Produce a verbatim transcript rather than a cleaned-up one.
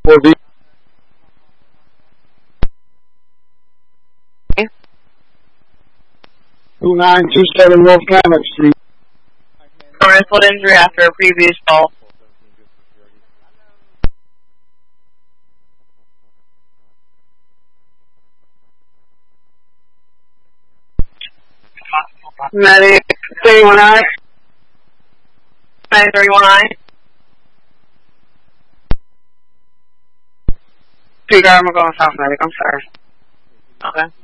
four B. two nine two seven North Cammett Street. Foot injury after a previous call. Medic thirty-one I. Medic thirty-one I. Two guard, I'm going south medic, I'm sorry. Okay.